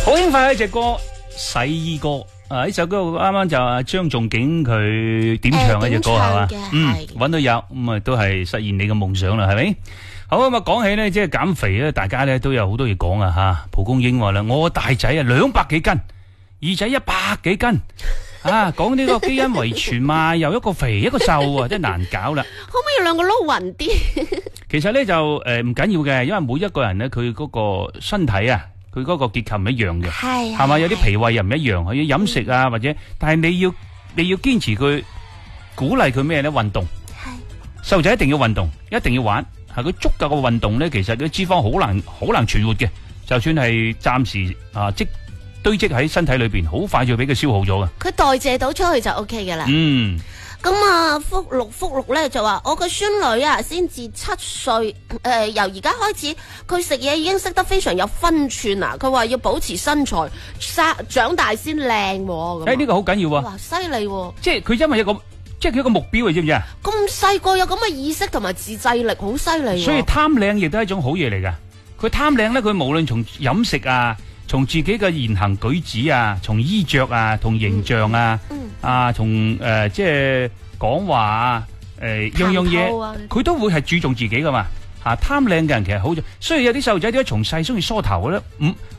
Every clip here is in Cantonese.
好輕快一隻歌，洗衣歌。呢首歌啱啱就阿張仲景佢點唱嘅隻歌係嘛？搵到有咁啊，都係實現你嘅夢想啦，係咪？好咁啊，講起咧，即係減肥咧，大家咧都有好多嘢講啊吓。蒲公英話啦，我大仔啊200幾斤，二仔100幾斤。啊，講呢個基因遺傳嘛，又一個肥一個瘦啊，真係難搞啦。 可唔可以兩個撈勻啲？ 其實咧就唔緊要嘅，因為每一個人咧佢嗰個身體啊，佢嗰個結構唔一樣嘅，係嘛？有啲脾胃又唔一樣，佢要飲食啊或者，但係你要堅持佢，鼓勵佢咩咧？運動。係。細路仔一定要運動，一定要玩。係佢足夠嘅運動咧，其實啲脂肪好難存活嘅，就算係暫時堆積喺身體裏邊，好快就俾佢消耗咗嘅。佢代謝到出去就 OK 嘅啦。咁啊，福祿咧就話我個孫女啊，先至7歲，由而家開始，佢食嘢已經識得非常有分寸啊！佢話要保持身材，長大先靚。咁呢個好緊要啊！ 哇，犀利！ 即係佢因為佢一個目標，你知唔知啊？ 咁細個有咁嘅意識同埋自制力，好犀利。 所以貪靚亦都係一種好嘢嚟噶。佢貪靚咧，佢無論從飲食啊，從自己嘅言行舉止啊，從衣着啊，同形象啊，從即係講話啊，樣嘢，佢都會係注重自己噶嘛。貪靚嘅人其實好，所以有啲細路仔點解從細中意梳頭嘅咧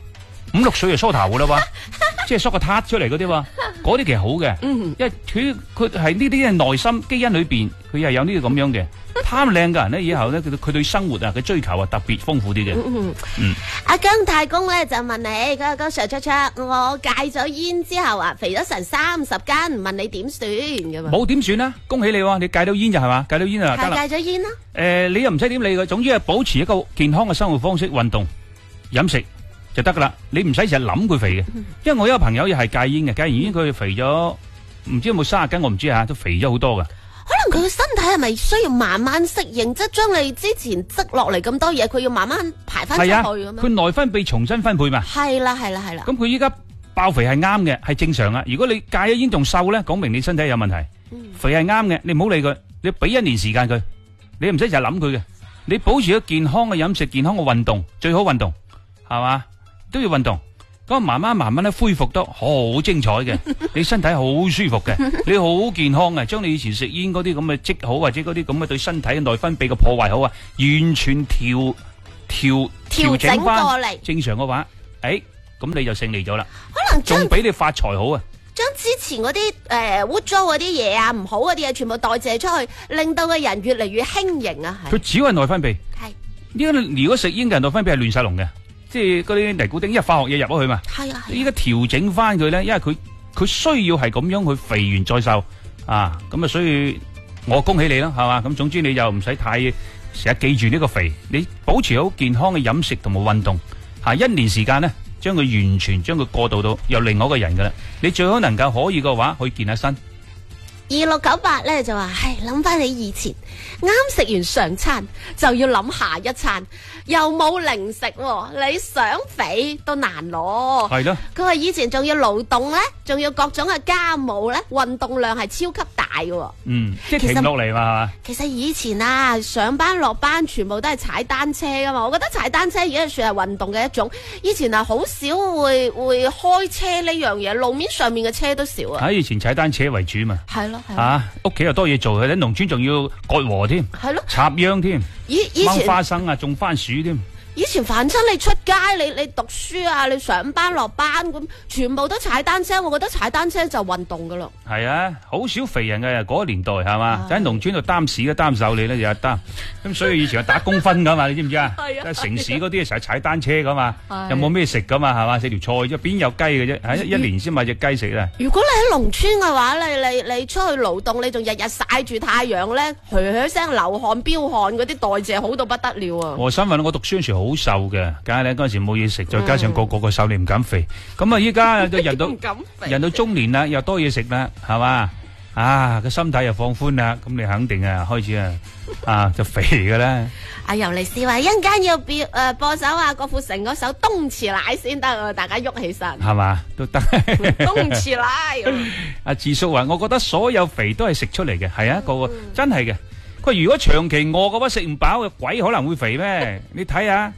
？5、6歲就梳頭噶啦喎，即係梳個撻出嚟嗰啲喎，嗰啲其實好嘅，因為佢係呢啲係內心基因裏邊，佢係有呢個咁樣嘅。貪靚嘅人咧，以後咧佢對生活啊嘅追求啊特別豐富啲嘅。 阿姜太公咧就問你，佢話姜 Sir 我戒咗煙之後啊，肥咗成30斤，問你點算咁啊？冇點算啦，恭喜你喎，你戒到煙就係嘛，戒到煙就得啦。 戒咗煙啦。 你又唔使點理佢，總之係保持一個健康嘅生活方式，運動、飲食就得噶啦。你唔使成日諗佢肥嘅，因為我有一個朋友又係戒煙嘅，戒完煙佢肥咗，唔知有冇30斤，我唔知吓，都肥咗好多噶。 可能佢個身體係咪需要慢慢適應，即係將你之前積落嚟咁多嘢，佢要慢慢排翻出去咁樣。佢內分泌重新分配嘛。係啦。咁佢依家爆肥係啱嘅，係正常啊。如果你戒咗煙仲瘦咧，講明你身體有問題。肥係啱嘅，你唔好理佢，你俾1年時間佢，你唔使成日諗佢嘅。你保持咗健康嘅飲食、健康嘅運動，最好運動係嘛，都要運動。咁慢慢咧恢復得好精彩嘅，你身體好舒服嘅，你好健康嘅，將你以前食煙嗰啲咁嘅積好或者嗰啲咁嘅對身體嘅內分泌嘅破壞好啊，完全調整翻過嚟正常嘅話，咁你就勝利咗啦。可能仲比你發財好啊！ 將之前嗰啲污糟嗰啲嘢啊，唔好嗰啲嘢全部代謝出去，令到個人越嚟越輕盈啊！ 佢只係內分泌，係如果食煙嘅人內分泌係亂晒龍嘅。即係嗰啲尼古丁，因為化學嘢入咗去嘛。係啊。依家調整翻佢咧，因為佢需要係咁樣去肥完再瘦啊，咁啊，所以我恭喜你啦，係嘛？咁總之你就唔使太成日記住呢個肥，你保持好健康嘅飲食同埋運動，1年時間咧，將佢完全將佢過渡到有另外一個人噶啦。你最好能夠可以嘅話，去健下身。 2698咧就話，諗翻起以前啱食完上餐就要諗下一餐，又冇零食，你想肥都難攞。係咯。佢話以前仲要勞動咧，仲要各種嘅家務咧，運動量係超級大嘅。 即係停唔落嚟嘛。 其實以前啊，上班落班全部都係踩單車噶嘛，我覺得踩單車而家算係運動嘅一種。以前啊，好少會開車呢樣嘢，路面上面嘅車都少啊。 以前踩單車為主嘛。係咯。屋企又多嘢做，喺農村仲要割禾添，係咯，插秧添，掹花生啊，種番薯添。以前凡親你出街，你讀書啊，你上班落班咁，全部都踩單車。我覺得踩單車就運動噶啦。係啊，好少肥人嘅嗰個年代係嘛，就喺農村度擔屎嘅擔手你咧就係擔。咁所以以前係打工分噶嘛，你知唔知啊？係啊。城市嗰啲成日踩單車噶嘛，又冇咩食噶嘛，係嘛，食條菜啫，邊有雞嘅啫？一年先買隻雞食啦。如果你喺農村嘅話，你出去勞動，你仲日日曬住太陽咧，噓聲流汗飆汗，嗰啲代謝好到不得了啊！我新聞我讀書嗰時好瘦嘅，梗係咧嗰陣時冇嘢食，再加上個瘦你唔敢肥，咁啊依家人到中年啦，又多嘢食啦，係嘛？個心態又放寬啦，咁你肯定啊開始就肥嘅啦。阿尤尼士話一陣間要播首郭富城嗰首《冬遲奶》先得，大家喐起身係嘛都得。冬遲奶。阿智叔話，我覺得所有肥都係食出嚟嘅，係啊，個真係嘅。佢如果長期餓嘅話，食唔飽嘅鬼可能會肥咩？你睇下。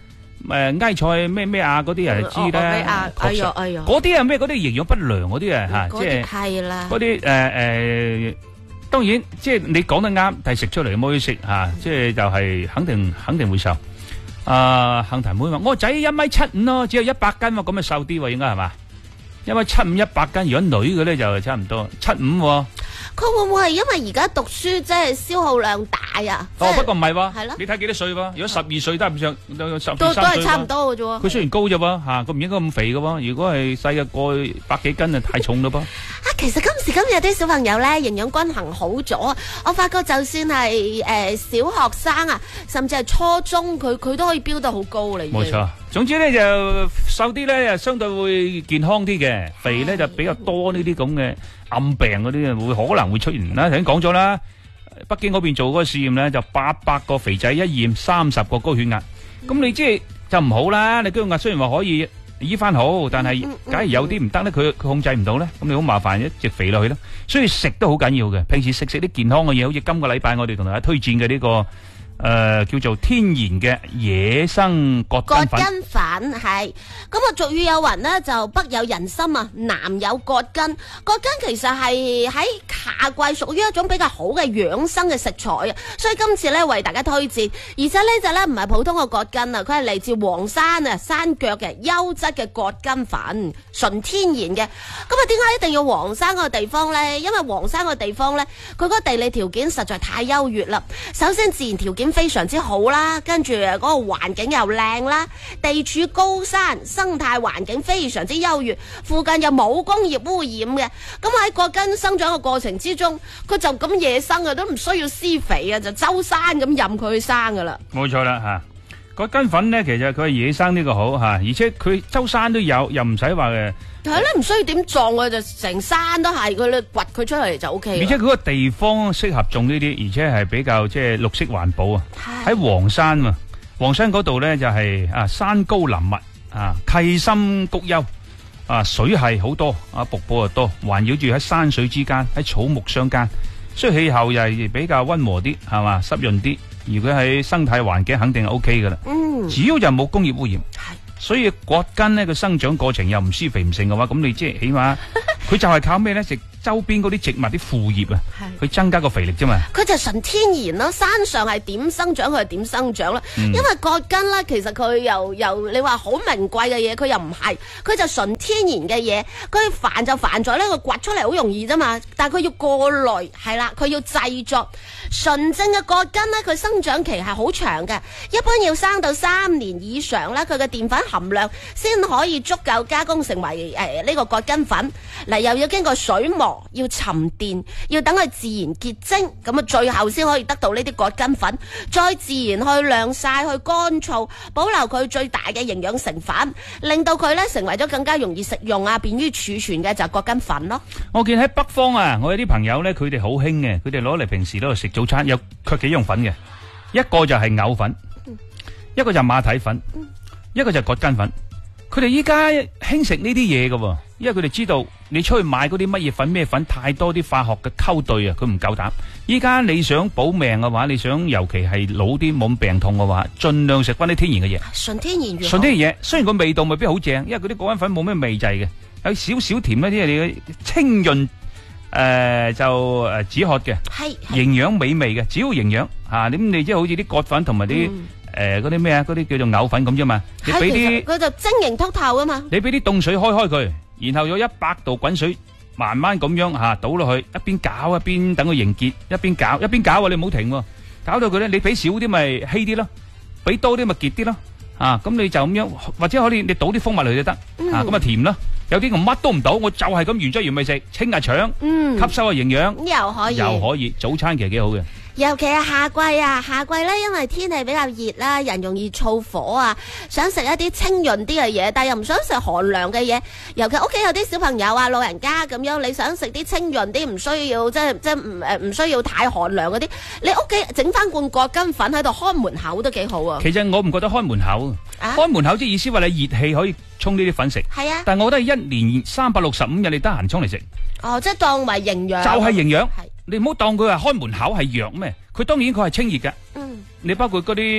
埃塞咩啊嗰啲人知咧，嗰啲啊咩嗰啲營養不良嗰啲啊吓，即係係啦，嗰啲當然即係你講得啱，但係食出嚟冇去食吓，即係就係肯定會瘦。杏壇妹話我仔1.75米咯，只有100斤喎，咁咪瘦啲喎，應該係嘛？1.75米100斤，如果女嘅咧就差唔多75。 佢會唔會係因為而家讀書即係消耗量大啊？ 不過唔係喎， 係咯， 你睇幾多歲喎？如果12歲得唔上，都係差唔多嘅啫。 佢雖然高啫喎，佢唔應該咁肥嘅喎。如果係細嘅過100幾斤啊，太重嘞噃。 其實今時今日啲小朋友咧，營養均衡好咗。我發覺就算係小學生啊，甚至係初中，佢都可以飆得好高嚟。 冇錯，總之咧就瘦啲咧，相對會健康啲嘅；肥咧就比較多呢啲咁嘅暗病嗰啲可能會出現啦。頭先講咗啦，北京嗰邊做嗰個試驗咧，就800個肥仔一驗30個高血壓。咁你即係就唔好啦。你高血壓雖然話可以醫翻好，但係假如有啲唔得咧，佢控制唔到咧，咁你好麻煩，一直肥落去咯。所以食都好緊要嘅，平時食啲健康嘅嘢，好似今個禮拜我哋同大家推薦嘅呢個叫做天然嘅野生葛根粉係。咁啊，俗語有云呢，就北有人參啊，南有葛根。葛根其實係喺夏季屬於一種比較好嘅養生嘅食材啊，所以今次咧為大家推薦。而且呢隻咧唔係普通嘅葛根啊，佢係嚟自黃山啊山腳嘅優質嘅葛根粉，純天然嘅。咁啊，點解一定要黃山個地方咧？因為黃山個地方咧，佢個地理條件實在太優越啦。首先自然條件非常之好啦，跟住嗰個環境又靚啦，地處高山，生態環境非常之優越，附近又冇工業污染嘅。咁喺葛根生長嘅過程之中，佢就咁野生啊，都唔需要施肥啊，就周山咁任佢去生噶啦。 冇錯啦吓，葛根粉咧其實佢係野生呢個好吓，而且佢周山都有，又唔使話嘅。 係咧，唔需要點撞啊，就成山都係佢咧，掘佢出嚟就 O K。 而且佢個地方適合種呢啲，而且係比較即係綠色環保啊。喺黃山啊，黃山嗰度咧就係山高林密契深谷幽水係好多瀑布又多，環繞住喺山水之間，喺草木相間，所以氣候又係比較溫和啲，係嘛，濕潤啲。如果喺生態環境肯定係 O K 噶啦。只要就冇工業污染。所以葛根呢個生長過程又唔施肥唔剩嘅話，咁你即係起碼佢就係靠咩咧？食周邊嗰啲植物啲副葉啊，去增加個肥力啫嘛。 佢就純天然咯，山上係點生長佢係點生長啦。因為葛根咧，其實佢又你話好名貴嘅嘢，佢又唔係，佢就純天然嘅嘢。佢煩就煩在呢佢掘出嚟好容易啫嘛，但係佢要過濾係啦，佢要製作純正嘅葛根咧，佢生長期係好長嘅，一般要生到3年以上咧，佢嘅澱粉含量先可以足夠加工成為呢個葛根粉。嗱，又要經過水磨，要沉澱，要等佢自然結晶，咁啊最後先可以得到呢啲葛根粉，再自然去晾曬、去乾燥，保留佢最大嘅營養成分，令到佢咧成為咗更加容易食用啊，便於儲存嘅就係葛根粉咯。 我見喺北方啊，我有啲朋友咧，佢哋好興嘅，佢哋攞嚟平時攞嚟食早餐，有佢幾樣粉嘅，一個就係藕粉，一個就馬蹄粉，一個就係葛根粉。佢哋依家興食呢啲嘢嘅，因為佢哋知道你出去買嗰啲乜嘢粉咩粉太多啲化學嘅溝對啊，佢唔夠膽。依家你想保命嘅話，你想尤其係老啲冇咁病痛嘅話，盡量食翻啲天然嘅嘢，純天然嘢。雖然個味道未必好正，因為嗰啲果根粉冇咩味滯嘅，有少少甜一啲，你嘅清潤就止渴嘅，營養美味嘅，只要營養吓。咁你即係好似啲葛粉同埋啲。嗰啲咩啊？嗰啲叫做藕粉咁啫嘛。你俾啲佢就晶瑩剔透啊嘛。 你俾啲凍水開佢，然後有100度滾水，慢慢咁樣倒落去，一邊攪一邊等佢凝結，一邊攪你唔好停喎。搞到佢咧，你俾少啲咪稀啲咯，俾多啲咪結啲咯。咁你就咁樣，或者可以你倒啲蜂蜜落去就得。咁啊甜咯。有啲我乜都唔倒，我就係咁原汁原味食，清下腸，吸收下營養，又可以早餐其實幾好嘅。 尤其係夏季咧，因為天氣比較熱啦，人容易燥火啊，想食一啲清潤啲嘅嘢，但又唔想食寒涼嘅嘢。尤其屋企有啲小朋友啊、老人家咁樣，你想食啲清潤啲，唔需要唔需要太寒涼嗰啲，你屋企整翻罐葛根粉喺度看門口都幾好啊。 其實我唔覺得看門口，看門口即係意思話你熱氣可以沖呢啲粉食。係啊，但係我覺得1年365日你得閒沖嚟食。 即係當為營養。 就係營養。你唔好當佢係開門口係藥咩？佢當然佢係清熱嘅。你包括嗰啲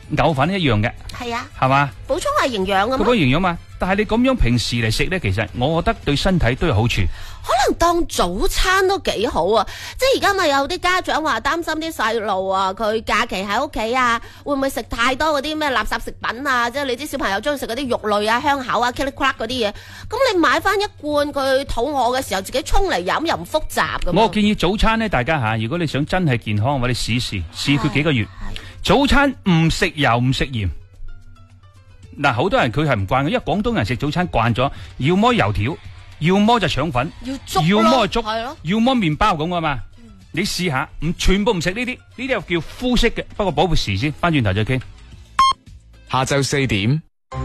牛粉一樣嘅。 係啊， 係嘛？ 補充係營養啊嘛。 佢補營養嘛，但係你咁樣平時嚟食咧，其實我覺得對身體都有好處。 可能當早餐都幾好啊！即係而家咪有啲家長話擔心啲細路啊，佢假期喺屋企啊，會唔會食太多嗰啲咩垃圾食品啊？即係你啲小朋友中意食嗰啲肉類啊、香口啊、Kitty Crack 嗰啲嘢，咁你買翻一罐，佢肚餓嘅時候自己沖嚟飲又唔複雜咁。 我建議早餐咧，大家吓，如果你想真係健康，我哋試佢幾個月。早餐唔食油唔食鹽。嗱，好多人佢係唔慣嘅，因為廣東人食早餐慣咗，要麼油條，要麼就腸粉，要麼粥，要麼麵包咁啊嘛。你試下，全部唔食呢啲又叫膚色嘅。不過保護時先，翻轉頭再傾。 下晝4點，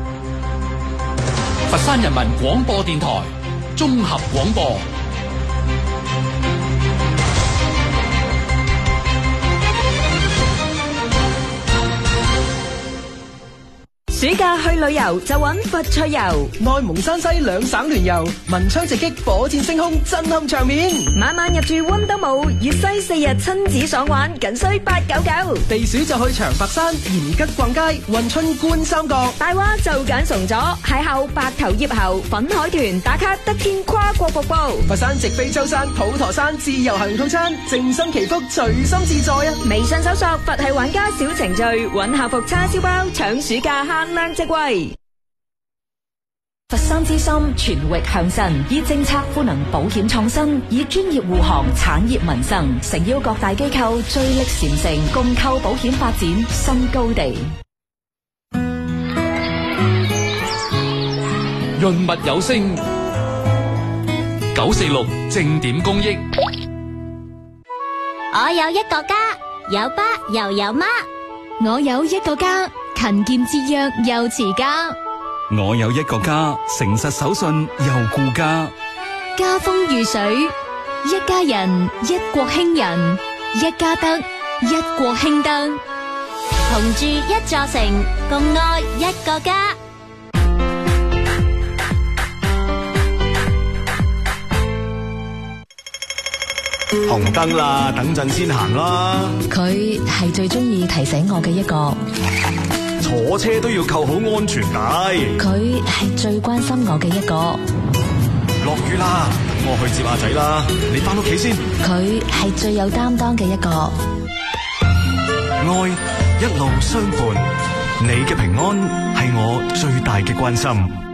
佛山人民廣播電台綜合廣播。 暑假去旅遊就揾佛趣遊， 內蒙山西兩省聯遊，文昌直擊，火箭升空，震撼場面。 晚晚入住溫德姆，粵西4日親子爽玩，僅需899。 避暑就去長白山、延吉逛街、運春觀三角。 大話就揀崇左，邂逅白頭葉猴，粉海豚打卡得天跨國瀑布。 佛山直飛舟山、普陀山自由行套餐，靜心祈福，隨心自在啊！ 微信搜索佛系玩家小程序，揾校服叉燒包，搶暑假慳量值惠。佛山之心全域向神，以政策賦能保險創新，以專業護航產業民生，誠邀各大機構聚力禪城，共構保險發展新高地。 潤物有聲946正點公益。 我有一個家，有爸又有媽。 我有一個家，勤儉節約又持家。 我有一個家，誠實守信又顧家。 家風如水，一家人一國興仁，一家得一國興德。 同住一座城，共愛一個家。 紅燈啦，等陣先行啦。 佢係最中意提醒我嘅一個。 坐車都要扣好安全帶。 佢係最關心我嘅一個。 落雨啦，等我去接阿仔啦，你返屋企先。 佢係最有擔當嘅一個。 愛一路相伴，你嘅平安係我最大嘅關心。